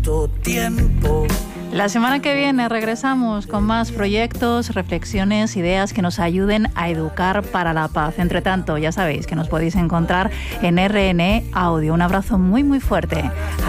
tanto tiempo. La semana que viene regresamos con más proyectos, reflexiones, ideas que nos ayuden a educar para la paz. Entre tanto, ya sabéis que nos podéis encontrar en RN Audio. Un abrazo muy, muy fuerte.